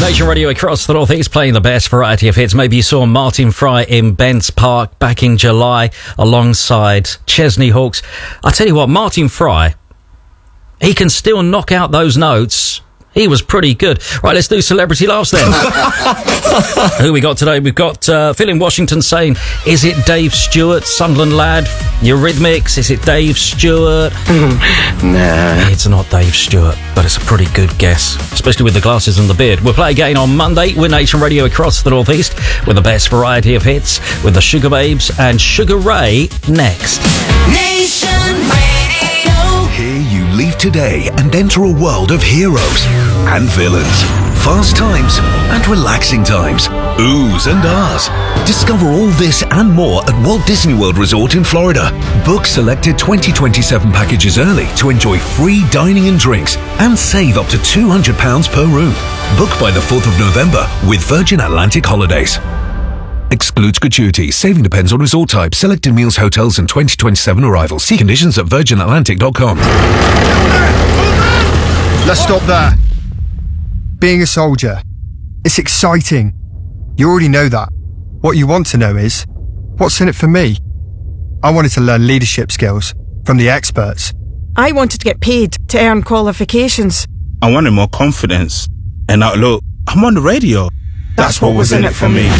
Nation Radio across the Northeast playing the best variety of hits. Maybe you saw Martin Fry in Bents Park back in July alongside Chesney Hawkes. I tell you what, Martin Fry, he can still knock out those notes. He was pretty good. Right, let's do Celebrity Laughs then. Who we got today? We've got Phil in Washington saying, is it Dave Stewart, Sunderland lad, Eurythmics? Is it Dave Stewart? Nah. It's not Dave Stewart, but it's a pretty good guess, especially with the glasses and the beard. We'll play again on Monday with Nation Radio across the Northeast with the best variety of hits with the Sugar Babes and Sugar Ray next. Nation Radio. Here you leave today and enter a world of heroes and villains, fast times and relaxing times, oohs and ahs. Discover all this and more at Walt Disney World Resort in Florida. Book selected 2027 packages early to enjoy free dining and drinks and save up to £200 per room. Book by the 4th of November with Virgin Atlantic Holidays. Excludes gratuities. Saving depends on resort type. Selected meals, hotels and 2027 arrivals. See conditions at virginatlantic.com. Let's stop there. Being a soldier, it's exciting. You already know that. What you want to know is, what's in it for me? I wanted to learn leadership skills from the experts. I wanted to get paid to earn qualifications. I wanted more confidence. And now look, I'm on the radio. That's what was in it for me.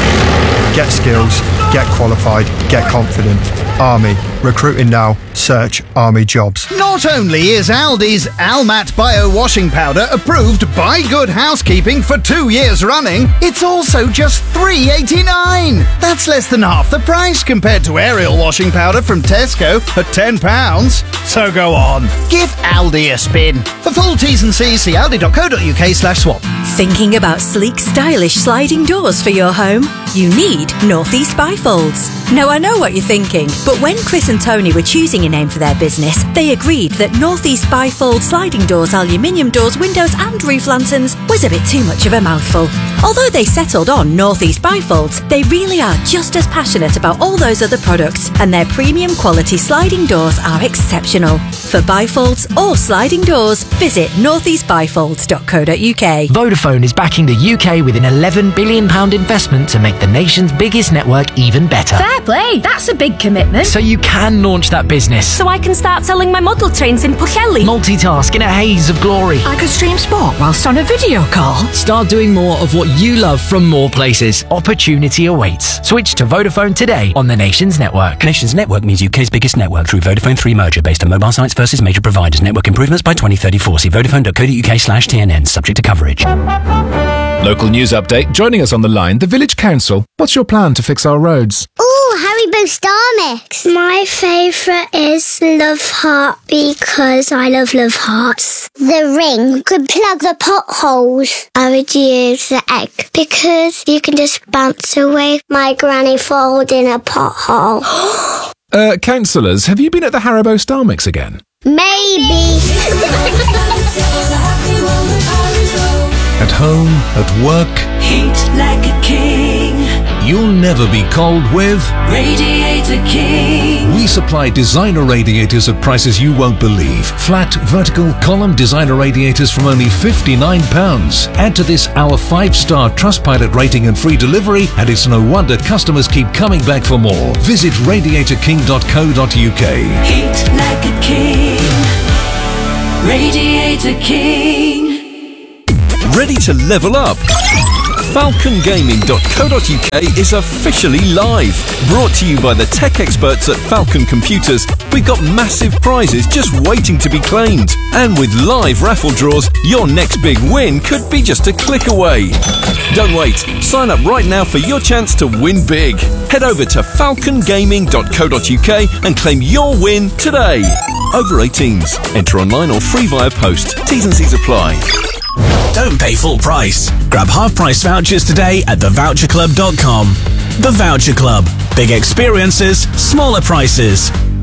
Get skills, get qualified, get confident. Army. Recruiting now. Search Army jobs. Not only is Aldi's Almat Bio Washing Powder approved by Good Housekeeping for 2 years running, it's also just $3.89. That's less than half the price compared to Ariel washing powder from Tesco at £10. So go on, give Aldi a spin. For full T's and C's, see aldi.co.uk/swap. Thinking about sleek, stylish sliding doors for your home? You need Northeast Bifolds. Now, I know what you're thinking, but when Chris and Tony were choosing a name for their business, they agreed that Northeast Bifold sliding doors, aluminium doors, windows and roof lanterns was a bit too much of a mouthful. Although they settled on Northeast Bifolds, they really are just as passionate about all those other products, and their premium quality sliding doors are exceptional. For bifolds or sliding doors, visit northeastbifolds.co.uk. Vodafone is backing the UK with an £11 billion investment to make the nation's biggest network even better. Fair play, that's a big commitment. So you can launch that business. So I can start selling my model trains in Pwllheli. Multitask in a haze of glory. I could stream sport whilst on a video call. Start doing more of what you love from more places. Opportunity awaits. Switch to Vodafone today on the Nation's network. Nation's network means UK's biggest network through Vodafone 3 merger based on mobile sites versus major providers. Network improvements by 2034. See vodafone.co.uk/TNN. Subject to coverage. Local news update. Joining us on the line, the Village Council. What's your plan to fix our roads? Ooh, Haribo Star Mix. My favourite is Love Heart because I love Hearts. The ring could plug the potholes. I would use the egg because you can just bounce away my granny falling in a pothole. Councillors, have you been at the Haribo Star Mix again? Maybe. At home, at work, Heat like a king. you'll never be cold with Radiator King. We supply designer radiators at prices you won't believe. Flat, vertical, column designer radiators from only £59. Add to this our 5-star Trustpilot rating and free delivery, and it's no wonder customers keep coming back for more. Visit radiatorking.co.uk. Heat like a king. Radiator King. Ready to level up? FalconGaming.co.uk is officially live. Brought to you by the tech experts at Falcon Computers. We've got massive prizes just waiting to be claimed. And with live raffle draws, your next big win could be just a click away. Don't wait. Sign up right now for your chance to win big. Head over to falcongaming.co.uk and claim your win today. Over 18s. Enter online or free via post. T's and C's apply. Don't pay full price. Grab half-price vouchers today at thevoucherclub.com. The Voucher Club. Big experiences, smaller prices.